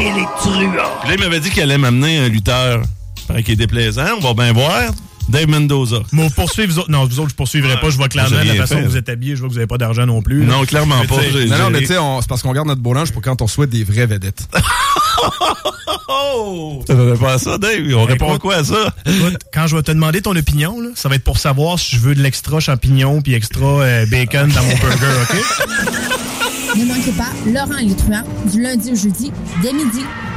les truands. Puis là, il m'avait dit qu'il allait m'amener un lutteur. Paraît qu'il est déplaisant. On va bien voir. Dave Mendoza. Mais vous poursuivez, vous autres. Non, vous autres, je poursuivrai pas. Je vois clairement la façon dont vous êtes habillés. Je vois que vous n'avez pas d'argent non plus. Non, clairement pas. Non, mais tu sais, c'est parce qu'on garde notre beau linge pour quand on souhaite des vraies vedettes. Ça ne pas à ça, Dave. On répond quoi à ça? Écoute, quand je vais te demander ton opinion, là, ça va être pour savoir si je veux de l'extra champignon puis extra bacon dans mon burger, OK? Ne manquez pas Laurent et les truands du lundi au jeudi dès midi.